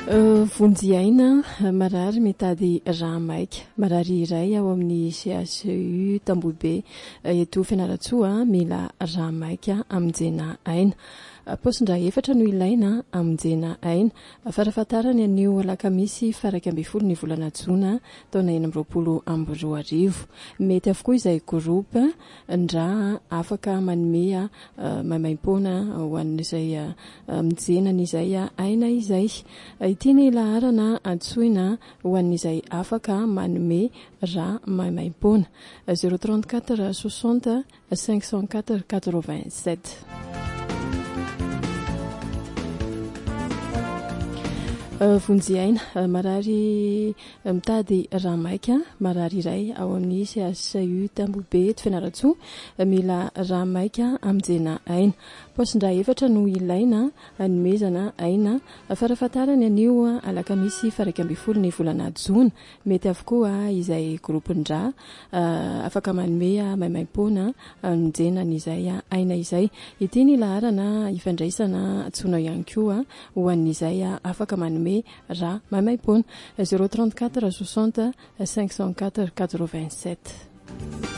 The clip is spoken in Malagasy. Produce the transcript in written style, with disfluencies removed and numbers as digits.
Vonjy-aina marary mitady raha maika. Marary iray ao amin'ny CHU Tambohibe eto Fianarantsoa mila raha maika amonjena aina. Paosin-drà 4 no ilaina amonjena aina. Farafatarany anio alakamisy faraka amby 10 ny volana Jona taona 2022. Mety avokoa izay groupe ndra afaka manome maimaim-poana ho an'izay amonjenany izay aina izay. Ity ny laharana antsoina ho an'izay afaka manome raha maimaim-poana 034 60 504 87. Vonjy-aina marary mitady raha maika. Marary iray ao amin'ny CHU Tambohibe eto Fianarantsoa mila raha maika amonjena aina. Paosin-drà 4 no ilaina anomezana aina. Farafatarany anio alakamisy faraka amby 10 ny volana Jona. Mety avokoa izay groupin-drà afaka manome maimaim-poana amonjenany izay aina izay. Ity ny laharana ifandraisana antsoina ihany koa ho an'izay afaka manome raha maimaim-poana 034 60 504 87.